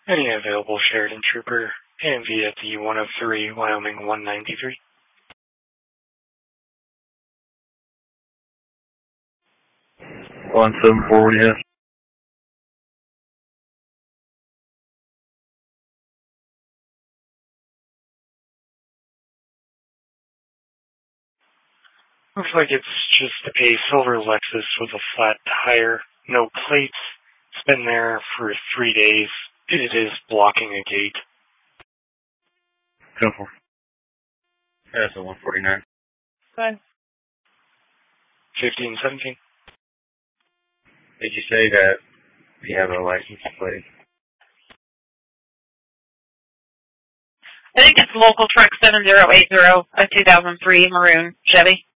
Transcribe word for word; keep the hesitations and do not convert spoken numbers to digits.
Any available Sheridan Trooper and V at the one oh three, Wyoming one ninety-three. one seven four, yes. Looks like it's just a silver Lexus with a flat tire, no plates. It's been there for three days. It is blocking a gate. ten four. Yeah, that's a one forty-nine. Fine. fifteen seventeen. Did you say that you have a license plate? I think it's local truck seven zero eight zero, a two thousand three maroon Chevy.